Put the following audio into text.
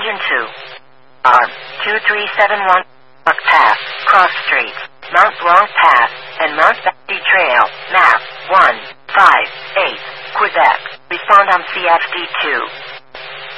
Engine 2. R. 2371 Park Path, Cross Street, Mount Blanc Path, and Mount Basti Trail, map 158, Quebec. Respond on CFD2.